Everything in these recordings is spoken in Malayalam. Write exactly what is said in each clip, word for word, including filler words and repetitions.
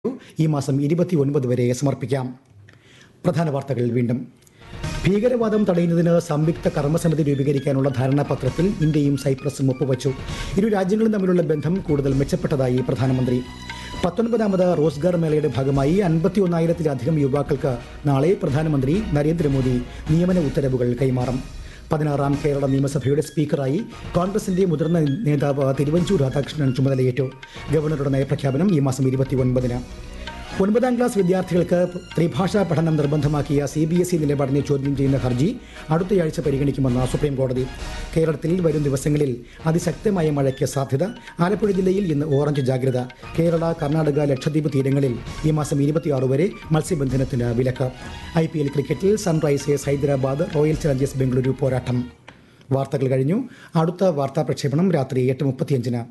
ഈ മാസം ഇരുപത്തി ഒൻപത് വരെ സമർപ്പിക്കാം. പ്രധാന വാർത്തകൾ വീണ്ടും. ഭീകരവാദം തടയുന്നതിന് സംയുക്ത കർമ്മസമിതി രൂപീകരിക്കാനുള്ള ധാരണാപത്രത്തിൽ ഇന്ത്യയും സൈപ്രസും ഒപ്പുവച്ചു. ഇരു രാജ്യങ്ങളും തമ്മിലുള്ള ബന്ധം കൂടുതൽ മെച്ചപ്പെട്ടതായി പ്രധാനമന്ത്രി. പത്തൊൻപതാമത് റോസ്ഗാർ മേളയുടെ ഭാഗമായി അൻപത്തി ഒന്നായിരത്തിലധികം യുവാക്കൾക്ക് നാളെ പ്രധാനമന്ത്രി നരേന്ദ്രമോദി നിയമന ഉത്തരവുകൾ കൈമാറും. പതിനാറാം കേരള നിയമസഭയുടെ സ്പീക്കറായി കോൺഗ്രസിന്റെ മുതിർന്ന നേതാവ് തിരുവഞ്ചൂർ രാധാകൃഷ്ണൻ ചുമതലയേറ്റു. ഗവർണറുടെ നയപ്രഖ്യാപനം ഈ മാസം ഇരുപത്തി ഒൻപതിന്. ഒൻപതാം ക്ലാസ് വിദ്യാർത്ഥികൾക്ക് ത്രിഭാഷാ പഠനം നിർബന്ധമാക്കിയ സി ബി എസ് ഇ നിലപാടിനെ ചോദ്യം ചെയ്യുന്ന ഹർജി അടുത്തയാഴ്ച പരിഗണിക്കുമെന്ന് സുപ്രീം കോടതി. കേരളത്തിൽ വരും ദിവസങ്ങളിൽ അതിശക്തമായ മഴയ്ക്ക് സാധ്യത. ആലപ്പുഴ ജില്ലയിൽ ഇന്ന് ഓറഞ്ച് ജാഗ്രത. കേരള, കർണാടക, ലക്ഷദ്വീപ് തീരങ്ങളിൽ ഈ മാസം ഇരുപത്തിയാറ് വരെ മത്സ്യബന്ധനത്തിന് വിലക്ക്. ഐ പി എൽ ക്രിക്കറ്റിൽ Sunrisers Hyderabad royal Challengers Bengaluru പോരാട്ടം. വാർത്തകൾ കഴിഞ്ഞു. അടുത്ത വാർത്താ പ്രക്ഷേപണം രാത്രി എട്ട് മുപ്പത്തിയഞ്ചിന്.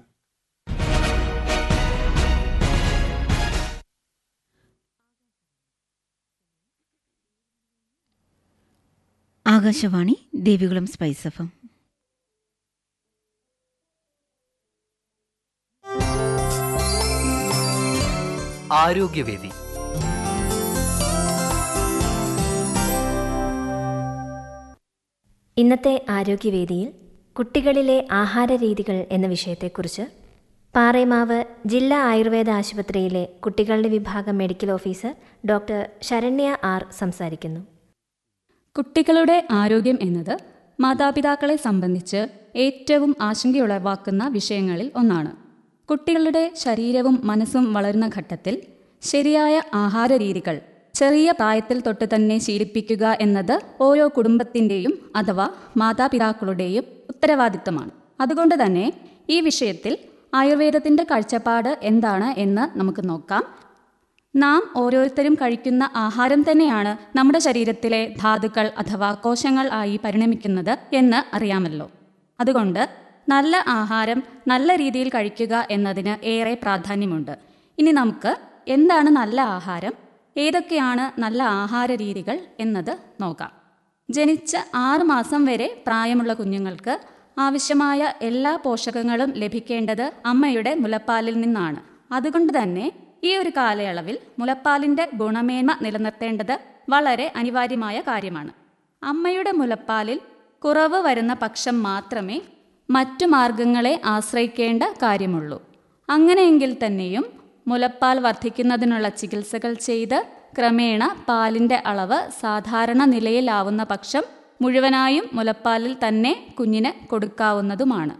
Akashvani Devikulam spice F M. ആരോഗ്യവേദി. ഇന്നത്തെ ആരോഗ്യവേദിയിൽ കുട്ടികളിലെ ആഹാരരീതികൾ എന്ന വിഷയത്തെക്കുറിച്ച് പാറേമാവ് ജില്ലാ ആയുർവേദ ആശുപത്രിയിലെ കുട്ടികളുടെ വിഭാഗം medical officer doctor Saranya R സംസാരിക്കുന്നു. കുട്ടികളുടെ ആരോഗ്യം എന്നത് മാതാപിതാക്കളെ സംബന്ധിച്ച് ഏറ്റവും ആശങ്കയുളവാക്കുന്ന വിഷയങ്ങളിൽ ഒന്നാണ്. കുട്ടികളുടെ ശരീരവും മനസ്സും വളരുന്ന ഘട്ടത്തിൽ ശരിയായ ആഹാരരീതികൾ ചെറിയ പ്രായത്തിൽ തൊട്ട് തന്നെ ശീലിപ്പിക്കുക എന്നത് ഓരോ കുടുംബത്തിൻ്റെയും അഥവാ മാതാപിതാക്കളുടെയും ഉത്തരവാദിത്തമാണ്. അതുകൊണ്ട് തന്നെ ഈ വിഷയത്തിൽ ആയുർവേദത്തിൻ്റെ കാഴ്ചപ്പാട് എന്താണ് എന്ന് നമുക്ക് നോക്കാം. നാം ഓരോരുത്തരും കഴിക്കുന്ന ആഹാരം തന്നെയാണ് നമ്മുടെ ശരീരത്തിലെ ധാതുക്കൾ അഥവാ കോശങ്ങൾ ആയി പരിണമിക്കുന്നത് എന്ന് അറിയാമല്ലോ. അതുകൊണ്ട് നല്ല ആഹാരം നല്ല രീതിയിൽ കഴിക്കുക എന്നതിന് ഏറെ പ്രാധാന്യമുണ്ട്. ഇനി നമുക്ക് എന്താണ് നല്ല ആഹാരം, ഏതൊക്കെയാണ് നല്ല ആഹാര രീതികൾ എന്നത് നോക്കാം. ജനിച്ച ആറ് മാസം വരെ പ്രായമുള്ള കുഞ്ഞുങ്ങൾക്ക് ആവശ്യമായ എല്ലാ പോഷകങ്ങളും ലഭിക്കേണ്ടത് അമ്മയുടെ മുലപ്പാലിൽ നിന്നാണ്. അതുകൊണ്ട് തന്നെ ഈ ഒരു കാലയളവിൽ മുലപ്പാലിൻ്റെ ഗുണമേന്മ നിലനിർത്തേണ്ടത് വളരെ അനിവാര്യമായ കാര്യമാണ്. അമ്മയുടെ മുലപ്പാലിൽ കുറവ് വരുന്ന പക്ഷം മാത്രമേ മറ്റു മാർഗങ്ങളെ ആശ്രയിക്കേണ്ട കാര്യമുള്ളൂ. അങ്ങനെയെങ്കിൽ തന്നെയും മുലപ്പാൽ വർദ്ധിക്കുന്നതിനുള്ള ചികിത്സകൾ ചെയ്ത് ക്രമേണ പാലിൻ്റെ അളവ് സാധാരണ നിലയിലാവുന്ന പക്ഷം മുഴുവനായും മുലപ്പാലിൽ തന്നെ കുഞ്ഞിന് കൊടുക്കാവുന്നതുമാണ്.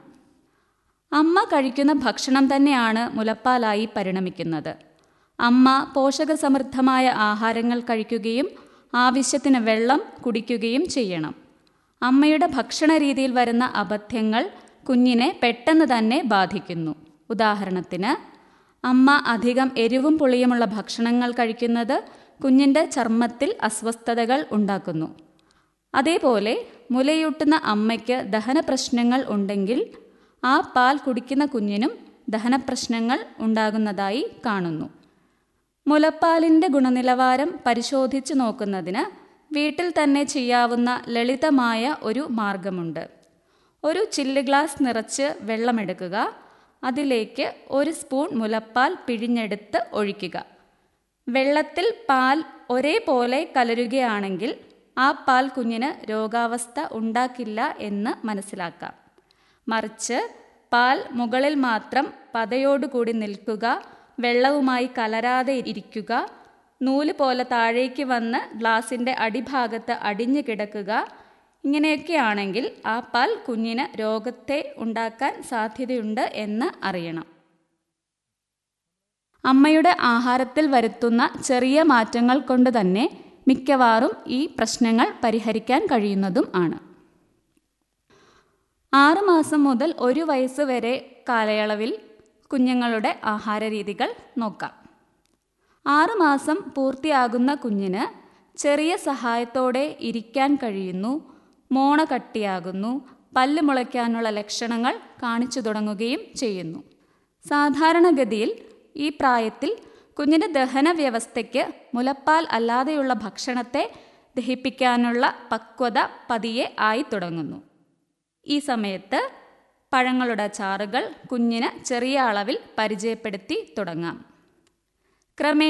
അമ്മ കഴിക്കുന്ന ഭക്ഷണം തന്നെയാണ് മുലപ്പാലായി പരിണമിക്കുന്നത്. അമ്മ പോഷകസമൃദ്ധമായ ആഹാരങ്ങൾ കഴിക്കുകയും ആവശ്യത്തിന് വെള്ളം കുടിക്കുകയും ചെയ്യണം. അമ്മയുടെ ഭക്ഷണ രീതിയിൽ വരുന്ന അബദ്ധങ്ങൾ കുഞ്ഞിനെ പെട്ടെന്ന് തന്നെ ബാധിക്കുന്നു. ഉദാഹരണത്തിന്, അമ്മ അധികം എരിവും പുളിയുമുള്ള ഭക്ഷണങ്ങൾ കഴിക്കുന്നത് കുഞ്ഞിൻ്റെ ചർമ്മത്തിൽ അസ്വസ്ഥതകൾ ഉണ്ടാക്കുന്നു. അതേപോലെ മുലയൂട്ടുന്ന അമ്മയ്ക്ക് ദഹന പ്രശ്നങ്ങൾ ഉണ്ടെങ്കിൽ ആ പാൽ കുടിക്കുന്ന കുഞ്ഞിനും ദഹനപ്രശ്നങ്ങൾ ഉണ്ടാകുന്നതായി കാണുന്നു. മുലപ്പാലിൻ്റെ ഗുണനിലവാരം പരിശോധിച്ചു നോക്കുന്നതിന് വീട്ടിൽ തന്നെ ചെയ്യാവുന്ന ലളിതമായ ഒരു മാർഗമുണ്ട്. ഒരു ചില്ല് ഗ്ലാസ് നിറച്ച് വെള്ളമെടുക്കുക. അതിലേക്ക് ഒരു സ്പൂൺ മുലപ്പാൽ പിഴിഞ്ഞെടുത്ത് ഒഴിക്കുക. വെള്ളത്തിൽ പാൽ ഒരേപോലെ കലരുകയാണെങ്കിൽ ആ പാൽ കുഞ്ഞിന് രോഗാവസ്ഥ ഉണ്ടാക്കില്ല എന്ന് മനസ്സിലാക്കാം. മറിച്ച് പാൽ മുകളിൽ മാത്രം പതയോടുകൂടി നിൽക്കുക, വെള്ളവുമായി കലരാതെ ഇരിക്കുക, നൂല് പോലെ താഴേക്ക് വന്ന് ഗ്ലാസിൻ്റെ അടിഭാഗത്ത് അടിഞ്ഞു കിടക്കുക, ഇങ്ങനെയൊക്കെയാണെങ്കിൽ ആ പാൽ കുഞ്ഞിന് രോഗത്തെ ഉണ്ടാക്കാൻ സാധ്യതയുണ്ട് എന്ന് അറിയണം. അമ്മയുടെ ആഹാരത്തിൽ വരുത്തുന്ന ചെറിയ മാറ്റങ്ങൾ കൊണ്ട് തന്നെ മിക്കവാറും ഈ പ്രശ്നങ്ങൾ പരിഹരിക്കാൻ കഴിയുന്നതും ആണ്. ആറുമാസം മുതൽ ഒരു വയസ്സ് വരെ കാലയളവിൽ കുഞ്ഞുങ്ങളുടെ ആഹാരരീതികൾ നോക്കാം. ആറുമാസം പൂർത്തിയാകുന്ന കുഞ്ഞിന് ചെറിയ സഹായത്തോടെ ഇരിക്കാൻ കഴിയുന്നു, മോണ കട്ടിയാകുന്നു, പല്ല് മുളയ്ക്കാനുള്ള ലക്ഷണങ്ങൾ കാണിച്ചു തുടങ്ങുകയും ചെയ്യുന്നു. സാധാരണഗതിയിൽ ഈ പ്രായത്തിൽ കുഞ്ഞിൻ്റെ ദഹന വ്യവസ്ഥയ്ക്ക് മുലപ്പാൽ അല്ലാതെയുള്ള ഭക്ഷണത്തെ ദഹിപ്പിക്കാനുള്ള പക്വത പതിയെ ആയി തുടങ്ങുന്നു. ഈ സമയത്ത് പഴങ്ങളുടെ ചാറുകൾ കുഞ്ഞിന് ചെറിയ അളവിൽ പരിചയപ്പെടുത്തി തുടങ്ങാം. ക്രമേണ